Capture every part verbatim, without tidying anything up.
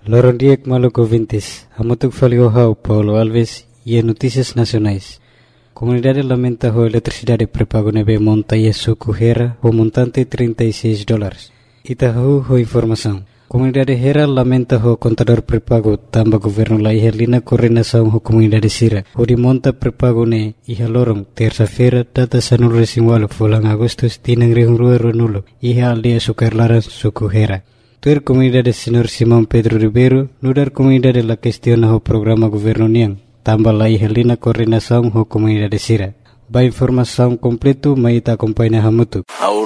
Lorondiek Maluco Vintes, Amotuk Faliohau, Paulo Alves e Notícias Nacionais. Comunidade lamenta a eletricidade pré-pago nebe monta e suco Hera, o montante trinta e seis dólares. Itahu ho informação. Comunidade Hera lamenta o contador pré-pago tamba governo la ihalina coordenação ho comunidade Sira. O de monta pré-pago ne iha lorong terça-feira data sanul resinwalo fulang agustus tinang rihung rua runulo iha aldia sukarlaran suco Hera. Tuer comunidade Senhor Simão Pedro Ribeiro, nudar comunidade la questiona o programa governo niang, tamba la ihalina coordenação ho comunidade Sira. Ba informação completo mai ta acompanha hamutu.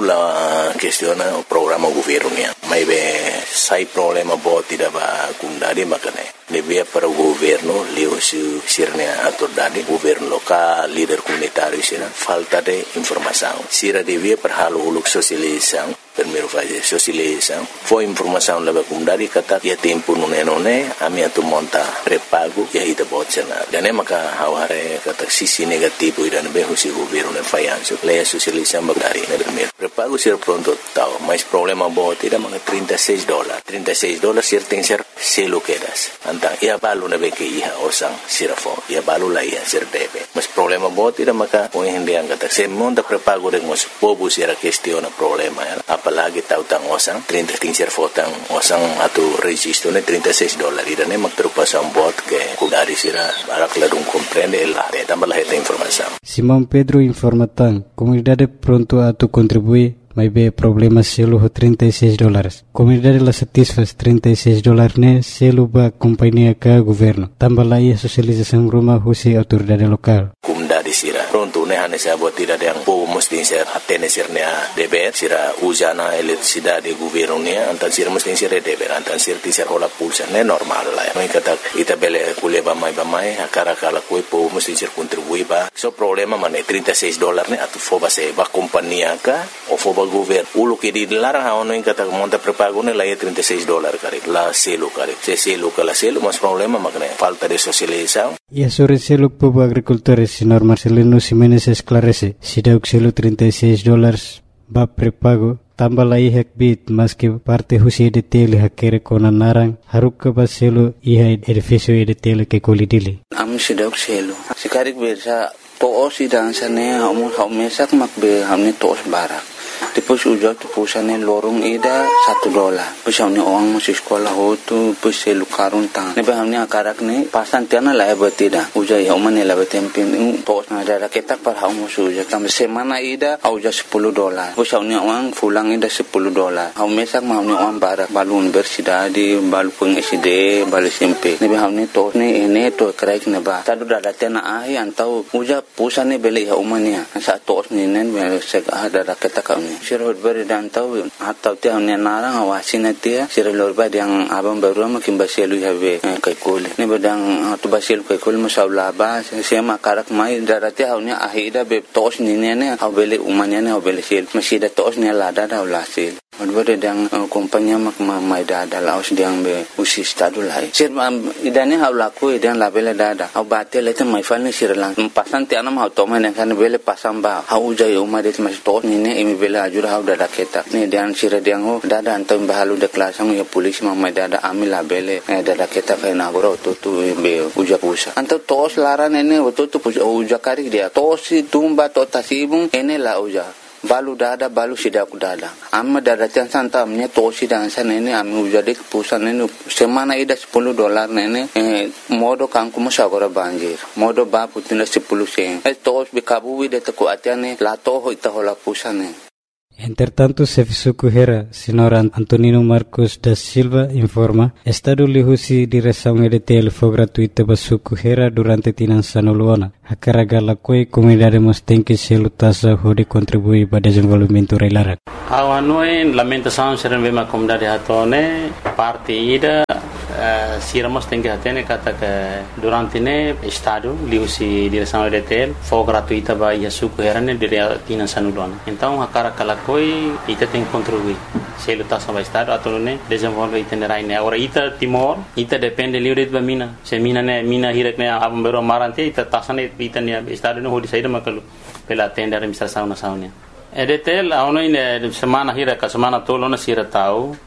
Aula questiona o programa governo niang. Mai be sai problema bo tidak ba kundari makane. Lebih para o governo leu su sirnya autoridade governo local líder comunitário sira falta de informação. Sira devia para halo uluk sosialização. Primeiro fase sosialização. Foi informação leva comunidade kata ya tempo nune nune ami atu monta pré-pago ya ita botcana. Dan maka haware kata sisi negativo ida be husi governo ne fayanso. Leia sosialização bagari ne primeiro. Pré-pago sira pronto tau, mas problema bo tidak maka trinta e seis dólares. trinta e seis dólares sir tem ser selo quedas. Antang ia balu na be ke iha osang sirafo. Ia balu la ia sir debe. Mas problema bo tidak maka o hindi ang kata se monta pré-pago de mos pobu sira questiona problema ya. Apalagi tahu tang osang trinta tingser fotang osang atau registro ne trinta e seis dólares dan emak terpasang bot ke kudari sira barak ladung comprende lah de tambah lah esta informação. Simão Pedro informa tang comunidade pronto a tu contribuir mas be problema selo ho trinta e seis dólares. Comunidade la satisfaz trinta e seis dólares ne selo ba companhia ka governo. Tambah lah ia sosialização rumah husi autoridade lokal. Comunidade sira pronto ne hane sa buat tidak yang po mesti ser atene sirnya deber sira usana eletricidade governo ne antan sira mesti ser deber antan sir ti ser hola pulsa ne normal lah. Noi kata ita bele kuleba mai ba mai akara kala koi po mesti ser contribui ba. So problema mane trinta e seis dólares ne atu foba se ba companhia ka o foba governo ulo que di larang ha ono kata monta pré-pago ne la ia trinta e seis dólares kare la selo kare se selo kala selo mas problema makne falta de socialização. E a sobre selo povo agricultores senhor Marcelino Ximenes esclarece si dauk selo trinta e seis dólares ba pré-pago tambah la ihak bit mas que parte husi de tele hakere kona narang haruk ba selo iha edificio de tele ke kolidili am si dauk selo sikarik bersa to osi dan sane hamu hamesak makbe hamne tos barak. Depois ujar tu pusane lorong ida satu dolar. Pusane orang masih sekolah hotu puse lukarun tang. Nebe hamne akarak ne pasan tiana la betida. Ujar ya umane la betempin tos na ada ketak par hamu suja tam semana ida auja sepuluh dolar. Pusane orang pulang ida sepuluh dolar. Hamu mesak hamne orang barak balu universidade balu peng S D balu S M P. Nebe hamne tos ne ene to kraik neba. Tadu dada tena ahi antau ujar pusane beli ya umane. Sa tos ne nen sek ada ketak kami. Sirot beri dan tahu atau tiang ni narang awasin dia sirot beri yang abang baru makin basilu have kai kol ni bedang tu basilu kai kol masalah ba sema karak mai darati haunya ahida be tos ni ne au bele umanya ne au bele sil masih da tos ni lada da ulasil Odbere dang kompanya mak mai dada laos diang be usi stadu lai. Sir idane hau laku idan labele dada. Au bate lete mai falne sir lang. Pasan ti anam hau toma ne kan bele pasam ba. Hau jai uma det mas to ni ne imi bele ajur hau dada keta. Ne dian sir diang ho dada antam bahalu de klasang ya polis mak mai dada ami labele dada keta kai na goro to tu be uja pusa. Anto tos laran ene to tu uja kari dia. Tosi tumba to tasibung ene la uja. Balu dada balu sidaku dada amma dada chan santa amnya tosi dan sana ini ami ujade pusan ini semana ida sepuluh dolar nene eh, modo kangku masagora banjir modo ba putina sepuluh sen eh tos bikabu de taku atiane la to ita hola pusane. Entretanto, Sefisu Hera, senhor Antonino Marcos da Silva, informa, Estado lihusi direção E D T L foi gratuita para Suku Hera durante tinan sanuluana. A carga la coi comunidade mos tem que se lutasa hode contribuir para desenvolvimento reilara. Awanoi lamentação serem bem a comunidade hatone parte ida Uh, siramos tem que atene kata que durante ne estado liusi direção E D T L foi gratuita ba ia Suku Hera ne dire tina sanulona. Então a cara kala koi ita tem que contribuir se lutar sobre estado atau ne desenvolve itinerário ne agora ita timor ita depende livre ba mina se mina ne mina hirek ne abam bero marante ita tasane ita ne estado ne hodi saída makalu pela tenda administração nacional. E D T L aonoi ne semana hirek semana tolona sira tau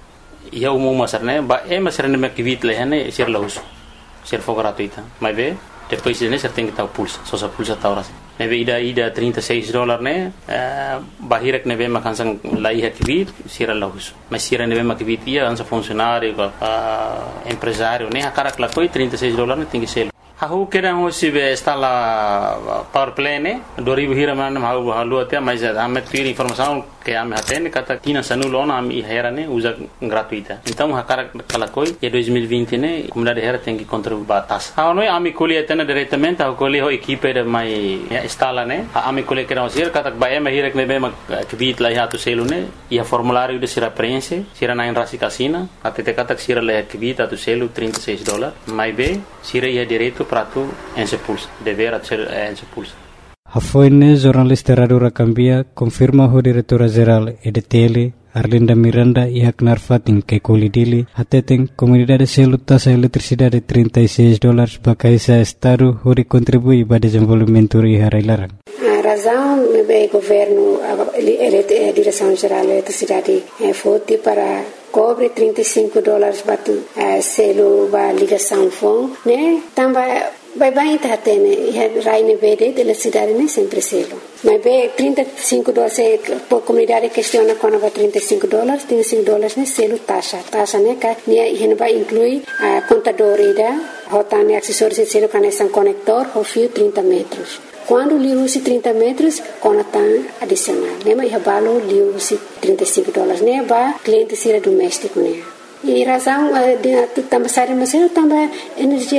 ia umum masar né ba é masar né que vit leh né ser lahus ser for gratuita mas vê depois né ser tem que tal pulsa só sa pulsa tal ras né vê ida ida trinta e seis dólares né bahirek né vê makan sang lai ha que vit ser lahus mas ser né vê mak vit ia ansa funcionário empresário né a cara que lá foi trinta e seis dólares né tem que ser Aku kira hoje be instala power play ne dua ribu hira mana mau halu até mas ame tiri informação que ame hatene kata tina sanulon ame hera ne usa gratuita então a cara kala koi e dois mil e vinte ne comunidade hera tem que contribuir batas a noi ame colhe atena diretamente a colhe ho equipe de mai instala ne ame colhe kira hoje kata ba ame hira que be ma que vit lá hatu selu ne e a formulário de sira preenche sira na rasi casina até te kata sira le que vit atu selu trinta e seis dólares mai be sira ia direito prato en se pulsa dever ser en se pulsa. Hafoine jornalista Radio Rakambia confirma ho diretora geral E D T L Arlinda Miranda e Aknar Fatin que colidili hateten comunidade selu tasa eletricidade trinta e seis dólares bakaisa estado ho contribui para desenvolvimento e harailarang. A razão é o governo, a direção geral da eletricidade foi para cobre trinta e cinco dólares batu selo ba ligação fon né também vai bem tá tendo e raine verde de la cidade né sempre selo mas bem trinta e cinco dólares por comunidade questiona quando vai trinta e cinco dólares trinta e cinco dólares né selo taxa taxa né que né vai inclui a contador ida rotane acessórios de selo conexão conector o fio trinta metros. Quando li usi trinta metros, conatan adicional. Né, mas balo li usi trinta e cinco dólares. Né, ba cliente sira doméstico né. E razão de também sair mas eu também energia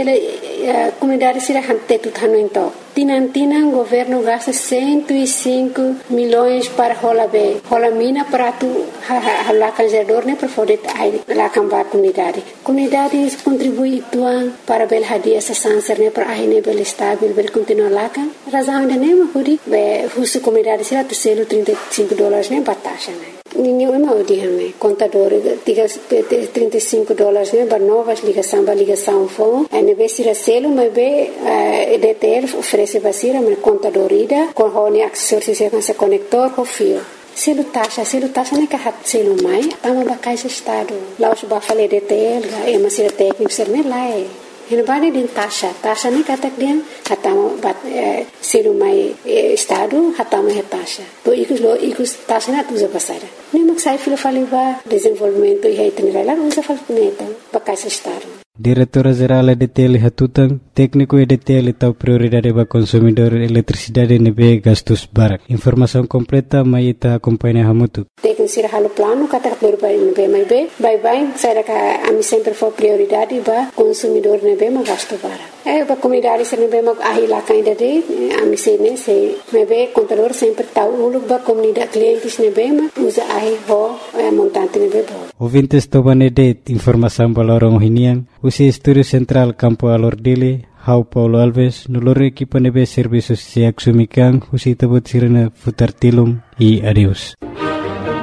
a comunidade sira hante tudo hano então. Tinan tinan governo gasta cento e cinco milhões para rola be. Rola mina para tu lá canjador né para poder aí lá cambar comunidade. Comunidade contribui tuan para bel hadia essa sanser né para aí né bel estável bel continuar lá kan. Razão de né mas be husu comunidade sira tu selo trinta e cinco dólares né batasha né. Ninguém é mau dia né. Contador trinta e cinco dólares né para novas ligação para ligação fone. Aí né sira selo mas be E D T L oferece basira mas contador ida com hone acessórios com esse conector com fio. Selo taxa, selo taxa né que hat selo mai, tama bakai se estado. Lá os ba fale D T L, é mas sira técnico ser né lá é. Ele vai din taxa, taxa né kata dia hatama bat selo mai estado hatama é taxa. To ikus lo ikus taxa na tuza basara. Nem mak sai filo fale ba desenvolvimento e itinerário lá usa fale neta bakai se estado. Diretora Geral E D T L Hatutang, técnico E D T L tahu prioridade para consumidor eletricidade nebe gastos barak. Informação completa mai ita acompanha hamutu. Técnico sira halo plano kata prioridade nebe mai be, bye bye, saya ka ami sempre for prioridade ba consumidor nebe ma gasto barak. Eh ba comunidade sira nebe ma ahila kainda de ami se ne se nebe contador sempre tahu ulu ba comunidade clientes nebe ma usa ahi ho montante nebe bo. Ouvintes tobane de informação balorong hinian. Usi Estúdio Central Campo Alordile, Hau Paulo Alves, nulor equipa nebe serviços se axumikan, usi tabot sirena futar tilum e adeus.